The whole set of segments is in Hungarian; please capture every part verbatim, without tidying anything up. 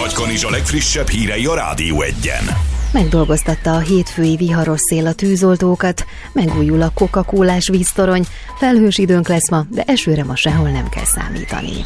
Nagykanizsa legfrissebb hírei a Rádió Egyen. Megdolgoztatta a hétfői viharos szél a tűzoltókat, megújul a Coca-Colás víztorony, felhős időnk lesz ma, de esőre ma sehol nem kell számítani.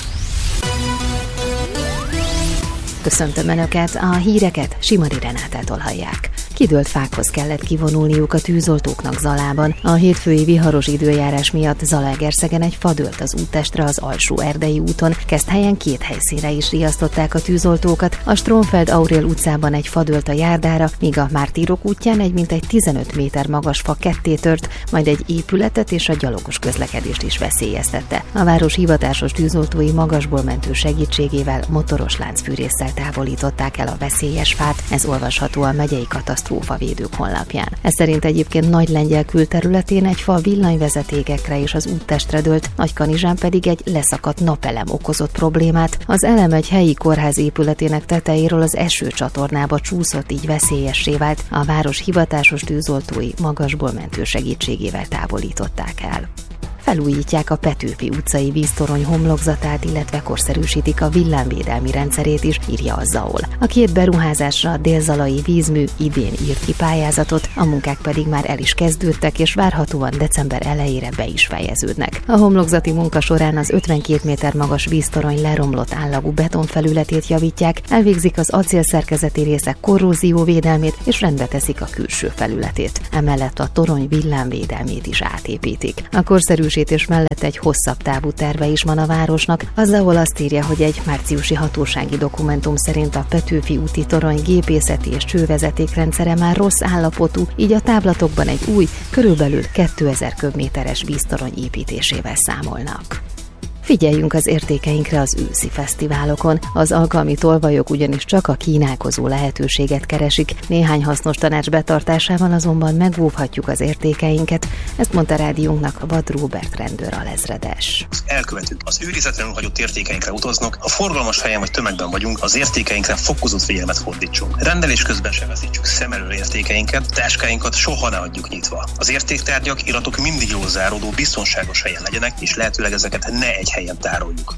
Köszöntöm Önöket, a híreket Simari Renátától hallják. Kidőlt fákhoz kellett kivonulniuk a tűzoltóknak Zalában. A hétfői viharos időjárás miatt Zalaegerszegen egy fa dőlt az úttestre az Alsó Erdei úton, Keszthelyen két helyszínre is riasztották a tűzoltókat, a Stromfeld-Aurél utcában egy fa dőlt a járdára, míg a Mártírok útján egy mintegy tizenöt méter magas fa ketté tört, majd egy épületet és a gyalogos közlekedést is veszélyeztette. A város hivatásos tűzoltói magasból mentő segítségével motoros láncfűrésszel távolították el a veszélyes fát, ez olvasható a megyei katasztrófavédők honlapján. Ez szerint egyébként Nagylengyel külterületén egy fa villanyvezetékekre és az úttestre dőlt, Nagykanizsán pedig egy leszakadt napelem okozott problémát. Az elem egy helyi kórház épületének tetejéről az esőcsatornába csúszott, így veszélyessé vált. A város hivatásos tűzoltói magasból mentő segítségével távolították el. Felújítják a Petőfi utcai víztorony homlokzatát, illetve korszerűsítik a villámvédelmi rendszerét is, írja a zé á o el. A két beruházásra a Dél-Zalai vízmű idén írt ki pályázatot, a munkák pedig már el is kezdődtek, és várhatóan december elejére be is fejeződnek. A homlokzati munka során az ötvenkét méter magas víztorony leromlott állagú betonfelületét javítják, elvégzik az acélszerkezeti részek korrózióvédelmét, és rendbe teszik a külső felületét. Emellett a torony villámvédelmét is átépítik. A korszerű és mellett egy hosszabb távú terve is van a városnak. A zé á o el azt írja, hogy egy márciusi hatósági dokumentum szerint a Petőfi úti torony gépészeti és csővezetékrendszere már rossz állapotú, így a távlatokban egy új, körülbelül kétezer köbméteres víztorony építésével számolnak. Figyeljünk az értékeinkre az őszi fesztiválokon. Az alkalmi tolvajok ugyanis csak a kínálkozó lehetőséget keresik. Néhány hasznos tanács betartásával azonban megóvhatjuk az értékeinket. Ezt mondta rádiónknak Vad Róbert rendőr alezredes. Az elkövetők az őrizetlenül hagyott értékeinkre utaznak, a forgalmas helyen vagy tömegben vagyunk, az értékeinkre fokozott figyelmet fordítsunk. Rendelés közben se veszítsük szem elől értékeinket, táskáinkat soha ne adjuk nyitva. Az értéktárgyak, iratok mindig jól záródó, biztonságos helyen legyenek, és lehetőleg ezeket ne egy helyen tároljuk.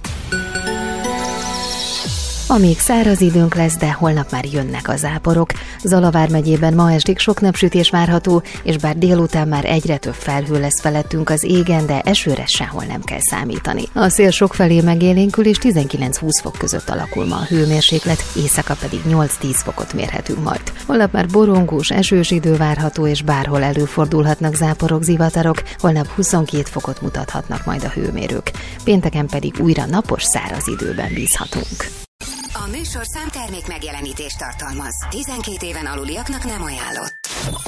Amíg száraz időnk lesz, de holnap már jönnek a záporok. Zala vármegyében ma estig sok napsütés várható, és bár délután már egyre több felhő lesz felettünk az égen, de esőre sehol nem kell számítani. A szél sokfelé megélénkül, és tizenkilenc-húsz fok között alakul ma a hőmérséklet, éjszaka pedig nyolc-tíz fokot mérhetünk majd. Holnap már borongós, esős idő várható, és bárhol előfordulhatnak záporok, zivatarok, holnap huszonkét fokot mutathatnak majd a hőmérők. Pénteken pedig újra napos, száraz időben bízhatunk. A műsorszám termék megjelenítést tartalmaz. tizenkét éven aluliaknak nem ajánlott.